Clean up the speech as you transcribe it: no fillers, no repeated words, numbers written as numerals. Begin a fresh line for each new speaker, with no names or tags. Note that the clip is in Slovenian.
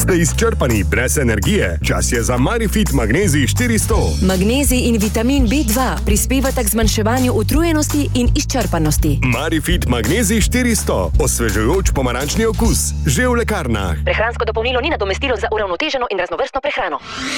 Ste izčrpani brez energije? Čas je za Marifit Magnezij 400.
Magnezij in vitamin B2 prispevata k zmanjševanju utrujenosti in izčrpanosti.
Marifit Magnezij 400. Osvežujoč pomarančni okus. Že v lekarnah.
Prehransko dopolnilo ni nadomestilo za uravnoteženo in raznovrstno prehrano.